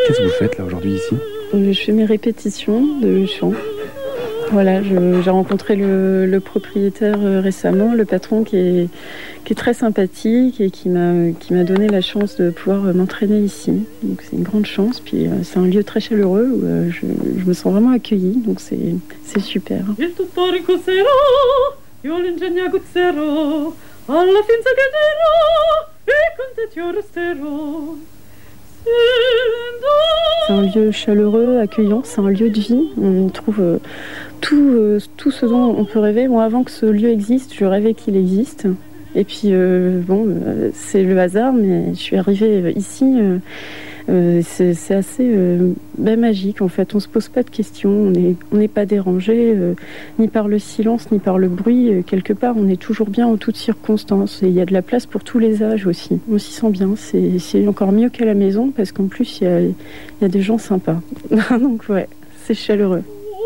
Qu'est-ce que vous faites là aujourd'hui ici ? Je fais mes répétitions de chant. Voilà, j'ai rencontré le propriétaire récemment, le patron qui est très sympathique et qui m'a donné la chance de pouvoir m'entraîner ici. Donc c'est une grande chance, puis c'est un lieu très chaleureux où je me sens vraiment accueillie, donc c'est super. C'est un lieu chaleureux, accueillant, c'est un lieu de vie. On y trouve tout ce dont on peut rêver. Moi, avant que ce lieu existe, je rêvais qu'il existe. Et puis, c'est le hasard, mais je suis arrivée ici. C'est assez magique, en fait. On ne se pose pas de questions, on n'est pas dérangé, ni par le silence, ni par le bruit. Quelque part, on est toujours bien en toutes circonstances. Et il y a de la place pour tous les âges aussi. On s'y sent bien. C'est encore mieux qu'à la maison, parce qu'en plus, il y a des gens sympas. Donc, ouais, c'est chaleureux.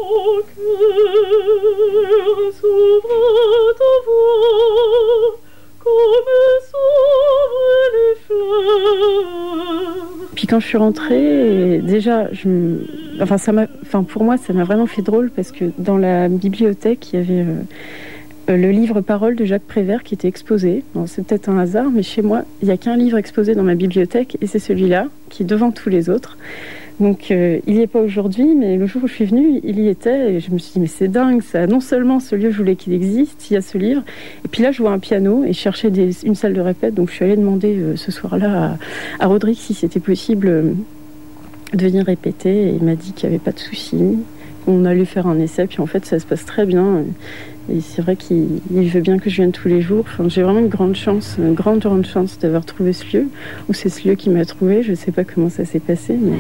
Puis quand je suis rentrée, déjà, pour moi, ça m'a vraiment fait drôle parce que dans la bibliothèque, il y avait le livre Paroles de Jacques Prévert qui était exposé. Bon, c'est peut-être un hasard, mais chez moi, il n'y a qu'un livre exposé dans ma bibliothèque et c'est celui-là qui est devant tous les autres. Donc il n'y est pas aujourd'hui, mais le jour où je suis venue, il y était et je me suis dit mais c'est dingue ça. Non seulement ce lieu, je voulais qu'il existe, il y a ce livre, et puis là je vois un piano et je cherchais une salle de répète, donc je suis allée demander ce soir-là à Rodrigue si c'était possible de venir répéter et il m'a dit qu'il n'y avait pas de souci, qu'on allait faire un essai, puis en fait ça se passe très bien. Et c'est vrai qu'il veut bien que je vienne tous les jours. Enfin, j'ai vraiment une grande chance d'avoir trouvé ce lieu. Ou c'est ce lieu qui m'a trouvé. Je ne sais pas comment ça s'est passé. Mais...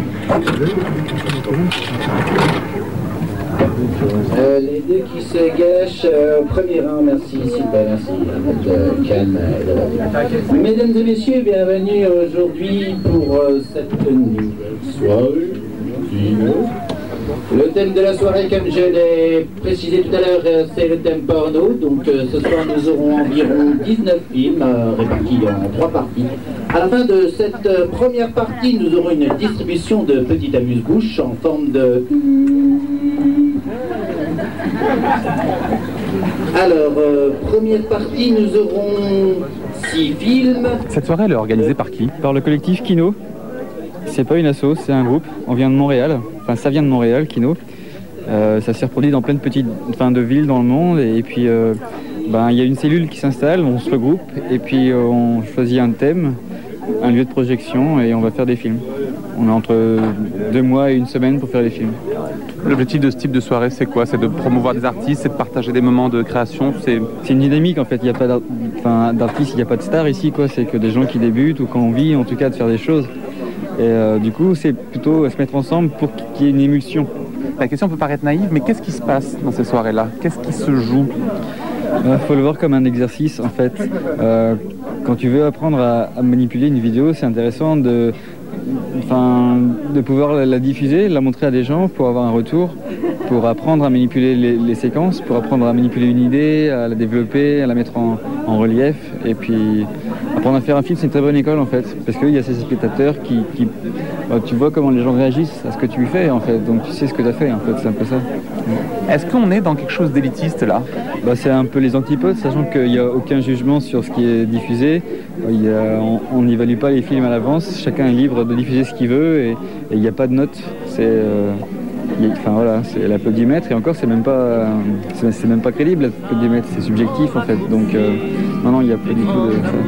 les deux qui se gâchent, premier rang, merci, super, merci. Calme. Mesdames et messieurs, bienvenue aujourd'hui pour cette nouvelle soirée. Le thème de la soirée, comme je l'ai précisé tout à l'heure, c'est le thème porno. Donc ce soir, nous aurons environ 19 films répartis en 3 parties. À la fin de cette première partie, nous aurons une distribution de petites amuse-bouches en forme de... Alors, première partie, nous aurons 6 films. Cette soirée, elle est organisée par qui ? Par le collectif Kino. C'est pas une asso, c'est un groupe. On vient de Montréal. Enfin, ça vient de Montréal, Kino. Ça s'est reproduit dans plein de villes dans le monde. Et puis, il y a une cellule qui s'installe, on se regroupe. Et puis, on choisit un thème, un lieu de projection, et on va faire des films. On a entre 2 mois et 1 semaine pour faire des films. L'objectif de ce type de soirée, c'est quoi ? C'est de promouvoir des artistes, c'est de partager des moments de création. C'est une dynamique, en fait. Il n'y a pas d'artistes, il n'y a pas de stars ici, quoi. C'est que des gens qui débutent ou qui ont envie, en tout cas, de faire des choses. Et du coup, c'est plutôt se mettre ensemble pour qu'il y ait une émulsion. La question peut paraître naïve, mais qu'est-ce qui se passe dans ces soirées-là ? Qu'est-ce qui se joue ? Faut le voir comme un exercice, en fait. Quand tu veux apprendre à manipuler une vidéo, c'est intéressant de pouvoir la diffuser, la montrer à des gens pour avoir un retour, pour apprendre à manipuler les séquences, pour apprendre à manipuler une idée, à la développer, à la mettre en relief. Et puis apprendre à faire un film, c'est une très bonne école, en fait, parce qu'il y a ces spectateurs qui tu vois comment les gens réagissent à ce que tu lui fais, en fait, donc tu sais ce que tu as fait, en fait, c'est un peu ça. Est-ce qu'on est dans quelque chose d'élitiste là ? C'est un peu les antipodes, sachant qu'il n'y a aucun jugement sur ce qui est diffusé. On n'évalue pas les films à l'avance, chacun est libre de diffuser ce qu'il veut et il n'y a pas de notes. C'est l'applaudimètre, et encore c'est même pas crédible l'applaudimètre, c'est subjectif en fait. Donc non, il n'y a pas du tout de ça.